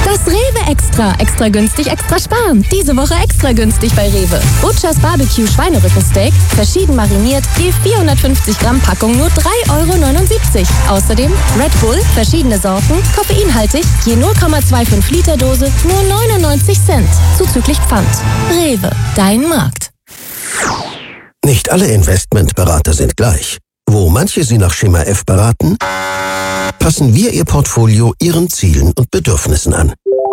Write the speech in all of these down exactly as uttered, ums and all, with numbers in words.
Das Rewe Extra. Extra günstig, extra sparen. Diese Woche extra günstig bei Rewe. Butchers Barbecue Schweinerückensteak, verschieden mariniert, je vierhundertfünfzig Gramm Packung nur drei Euro neunundsiebzig. Außerdem Red Bull, verschiedene Sorten, koffeinhaltig, je null Komma fünfundzwanzig Liter Dose, nur neunundneunzig Cent. Zuzüglich Pfand. Rewe, dein Markt. Nicht alle Investmentberater sind gleich. Wo manche Sie nach Schema F beraten, passen wir Ihr Portfolio Ihren Zielen und Bedürfnissen an.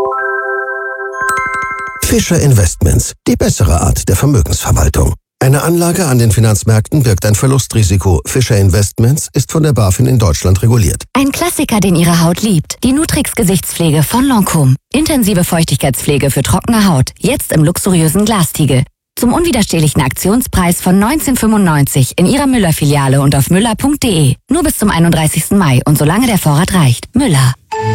Fischer Investments, die bessere Art der Vermögensverwaltung. Eine Anlage an den Finanzmärkten birgt ein Verlustrisiko. Fischer Investments ist von der BaFin in Deutschland reguliert. Ein Klassiker, den Ihre Haut liebt. Die Nutrix Gesichtspflege von Lancôme. Intensive Feuchtigkeitspflege für trockene Haut. Jetzt im luxuriösen Glastiegel. Zum unwiderstehlichen Aktionspreis von neunzehn fünfundneunzig in Ihrer Müller-Filiale und auf müller punkt de. Nur bis zum einunddreißigsten Mai und solange der Vorrat reicht. Müller.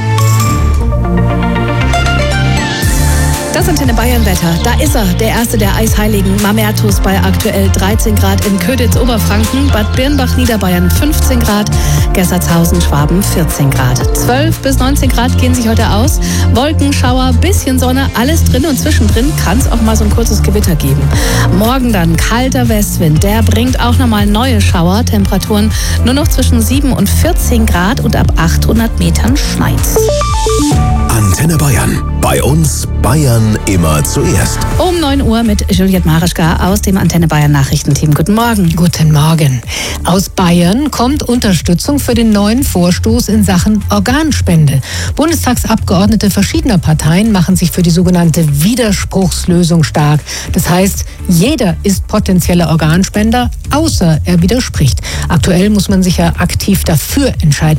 Das Antenne Bayern Wetter. Da ist er, der erste der Eisheiligen, Mamertus bei aktuell dreizehn Grad in Köditz, Oberfranken, Bad Birnbach, Niederbayern fünfzehn Grad, Gessertshausen, Schwaben vierzehn Grad. zwölf bis neunzehn Grad gehen sich heute aus. Wolken, Schauer, bisschen Sonne, alles drin und zwischendrin kann es auch mal so ein kurzes Gewitter geben. Morgen dann kalter Westwind, der bringt auch nochmal neue Schauer, Temperaturen nur noch zwischen sieben und vierzehn Grad und ab achthundert Metern schneit's. Antenne Bayern. Bei uns Bayern immer zuerst. Um neun Uhr mit Juliette Marischka aus dem Antenne Bayern Nachrichtenteam. Guten Morgen. Guten Morgen. Aus Bayern kommt Unterstützung für den neuen Vorstoß in Sachen Organspende. Bundestagsabgeordnete verschiedener Parteien machen sich für die sogenannte Widerspruchslösung stark. Das heißt, jeder ist potenzieller Organspender, außer er widerspricht. Aktuell muss man sich ja aktiv dafür entscheiden.